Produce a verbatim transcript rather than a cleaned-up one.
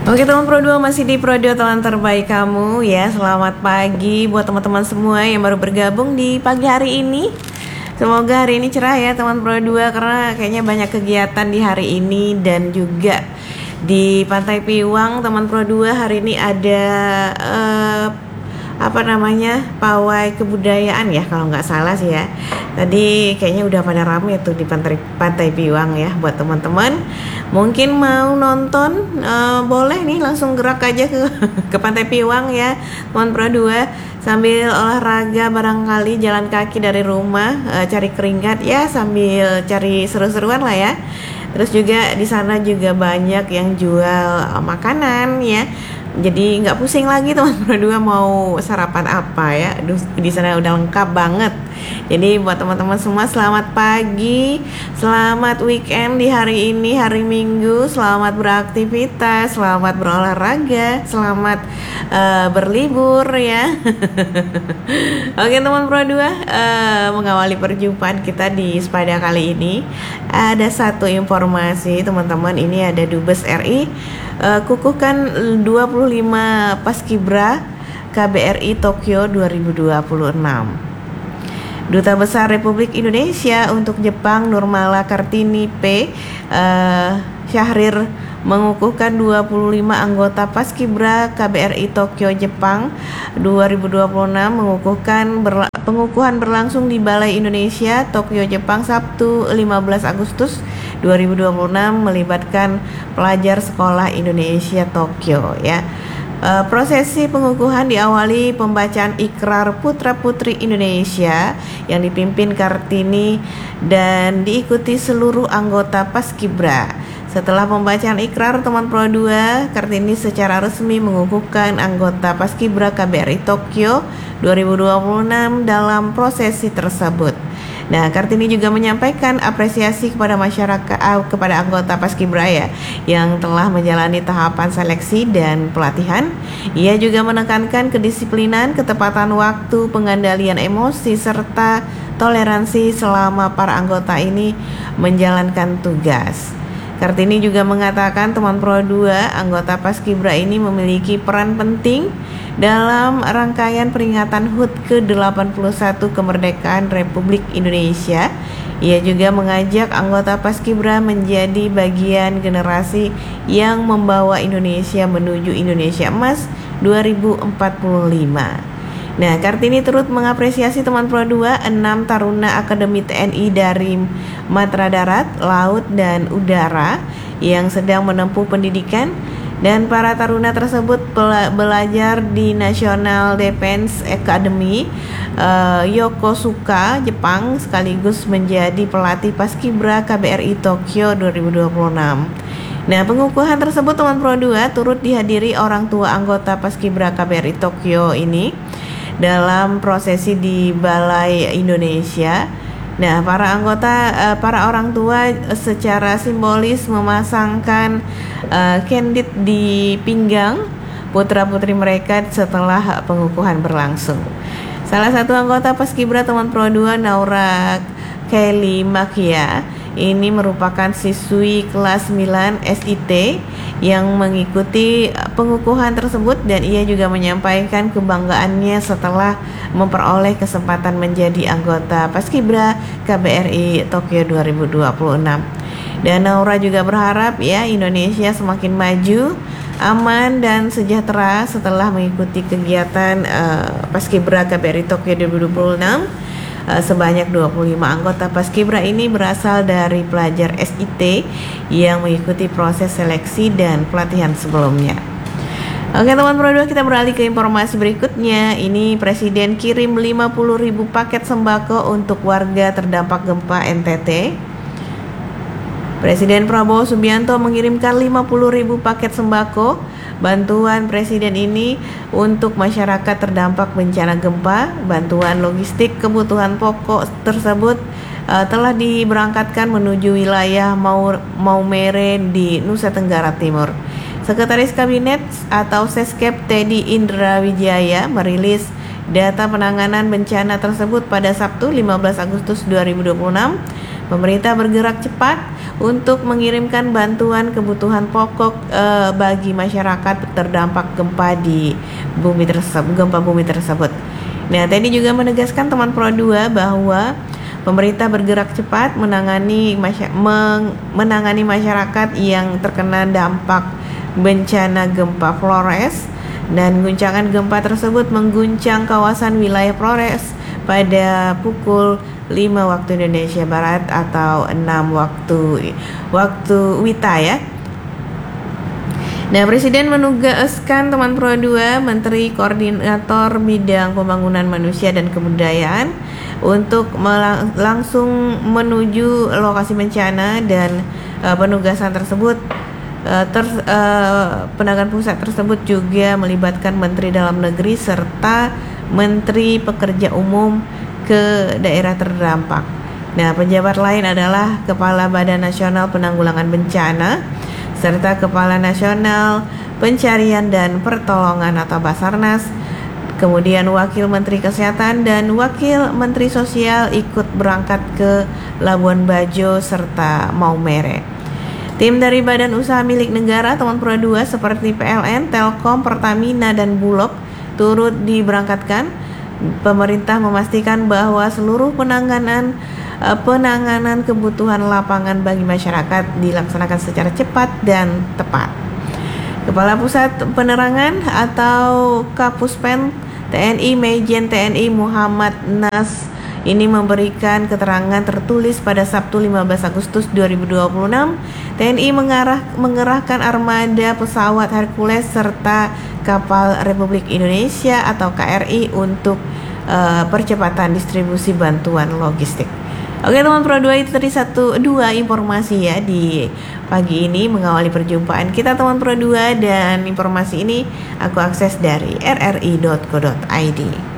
Oke teman Pro dua, masih di Pro dua teman terbaik kamu ya. Selamat pagi buat teman-teman semua yang baru bergabung di pagi hari ini. Semoga hari ini cerah ya teman Pro dua, karena kayaknya banyak kegiatan di hari ini. Dan juga di Pantai Piwang teman Pro dua hari ini ada uh, apa namanya pawai kebudayaan ya kalau nggak salah sih ya. Tadi kayaknya udah pada rame tuh di Pantai, Pantai Piwang ya. Buat teman-teman mungkin mau nonton, uh, boleh nih langsung gerak aja ke ke Pantai Piwang ya teman Pro dua, sambil olahraga barangkali jalan kaki dari rumah, uh, cari keringat ya, sambil cari seru-seruan lah ya. Terus juga di sana juga banyak yang jual uh, makanan ya. Jadi nggak pusing lagi teman Pro dua mau sarapan apa ya. Aduh, di sana udah lengkap banget. Jadi buat teman-teman semua selamat pagi, selamat weekend di hari ini, hari Minggu. Selamat beraktivitas, selamat berolahraga, selamat uh, berlibur ya. Oke teman Pro dua, uh, mengawali perjumpaan kita di Sepada kali ini ada satu informasi teman-teman. Ini ada Dubes R I uh, kukuhkan dua puluh lima Paskibra K B R I Tokyo dua ribu dua puluh enam. Duta Besar Republik Indonesia untuk Jepang Nurmala Kartini P. uh, Syahrir mengukuhkan dua puluh lima anggota Paskibra K B R I Tokyo Jepang dua ribu dua puluh enam. Mengukuhkan berla- pengukuhan berlangsung di Balai Indonesia Tokyo Jepang Sabtu lima belas Agustus dua ribu dua puluh enam, melibatkan pelajar sekolah Indonesia Tokyo ya. Uh, prosesi pengukuhan diawali pembacaan ikrar putra-putri Indonesia yang dipimpin Kartini dan diikuti seluruh anggota Paskibra. Setelah pembacaan ikrar teman Pro dua, Kartini secara resmi mengukuhkan anggota Paskibra K B R I Tokyo dua ribu dua puluh enam dalam prosesi tersebut. Nah, Kartini juga menyampaikan apresiasi kepada masyarakat, uh, kepada anggota Paskibra ya, yang telah menjalani tahapan seleksi dan pelatihan. Ia juga menekankan kedisiplinan, ketepatan waktu, pengendalian emosi, serta toleransi selama para anggota ini menjalankan tugas. Kartini juga mengatakan teman Pro dua, anggota Paskibra ini memiliki peran penting dalam rangkaian peringatan H U T ke delapan puluh satu kemerdekaan Republik Indonesia. Ia juga mengajak anggota Paskibra menjadi bagian generasi yang membawa Indonesia menuju Indonesia Emas dua ribu empat puluh lima. Nah, Kartini turut mengapresiasi teman Pro dua, enam taruna Akademi T N I dari Matra Darat, Laut, dan Udara yang sedang menempuh pendidikan, dan para taruna tersebut bela- belajar di National Defense Academy uh, Yokosuka, Jepang, sekaligus menjadi pelatih Paskibra K B R I Tokyo dua ribu dua puluh enam. Nah, pengukuhan tersebut teman Pro dua turut dihadiri orang tua anggota Paskibra K B R I Tokyo ini dalam prosesi di Balai Indonesia. Nah, para anggota, uh, para orang tua secara simbolis memasangkan uh, candid di pinggang putra-putri mereka setelah pengukuhan berlangsung. Salah satu anggota Paskibra teman Pro dua, Naura Kelly Makia, ini merupakan siswi kelas sembilan S I T yang mengikuti pengukuhan tersebut, dan ia juga menyampaikan kebanggaannya setelah memperoleh kesempatan menjadi anggota Paskibra K B R I Tokyo dua ribu dua puluh enam. Dan Naura juga berharap ya Indonesia semakin maju, aman, dan sejahtera setelah mengikuti kegiatan uh, Paskibra K B R I Tokyo dua ribu dua puluh enam. Uh, sebanyak dua puluh lima anggota Paskibra ini berasal dari pelajar S I T yang mengikuti proses seleksi dan pelatihan sebelumnya. Oke teman Pro dua, kita beralih ke informasi berikutnya. Ini Presiden kirim lima puluh ribu paket sembako untuk warga terdampak gempa N T T. Presiden Prabowo Subianto mengirimkan lima puluh ribu paket sembako. Bantuan Presiden ini untuk masyarakat terdampak bencana gempa. Bantuan logistik kebutuhan pokok tersebut uh, telah diberangkatkan menuju wilayah Mau Maumere di Nusa Tenggara Timur. Sekretaris Kabinet atau Seskep Teddy Indra Wijaya merilis data penanganan bencana tersebut pada Sabtu lima belas Agustus dua ribu dua puluh enam. Pemerintah bergerak cepat untuk mengirimkan bantuan kebutuhan pokok uh, bagi masyarakat terdampak gempa di bumi tersebut, gempa bumi tersebut. Nah, T N I juga menegaskan teman Pro dua bahwa pemerintah bergerak cepat menangani masy- meng- menangani masyarakat yang terkena dampak bencana gempa Flores, dan guncangan gempa tersebut mengguncang kawasan wilayah Flores pada pukul lima waktu Indonesia Barat atau enam waktu waktu Wita ya. Nah, Presiden menugaskan teman Pro dua Menteri Koordinator Bidang Pembangunan Manusia dan Kebudayaan untuk melang- langsung menuju lokasi bencana, dan uh, penugasan tersebut uh, ter, uh, penanganan pusat tersebut juga melibatkan Menteri Dalam Negeri serta Menteri Pekerja Umum ke daerah terdampak. Nah, pejabat lain adalah Kepala Badan Nasional Penanggulangan Bencana serta Kepala Nasional Pencarian dan Pertolongan atau Basarnas, kemudian Wakil Menteri Kesehatan dan Wakil Menteri Sosial ikut berangkat ke Labuan Bajo serta Maumere. Tim dari badan usaha milik negara teman Pro dua seperti P L N, Telkom, Pertamina, dan Bulog turut diberangkatkan. Pemerintah memastikan bahwa seluruh penanganan penanganan kebutuhan lapangan bagi masyarakat dilaksanakan secara cepat dan tepat. Kepala Pusat Penerangan atau Kapuspen T N I Majen T N I Muhammad Nas ini memberikan keterangan tertulis pada Sabtu lima belas Agustus dua ribu dua puluh enam. T N I mengarah, mengerahkan armada pesawat Hercules serta kapal Republik Indonesia atau K R I untuk uh, percepatan distribusi bantuan logistik. Oke teman Pro dua, itu tadi satu dua informasi ya di pagi ini mengawali perjumpaan kita teman Pro dua, dan informasi ini aku akses dari r r i dot co dot i d.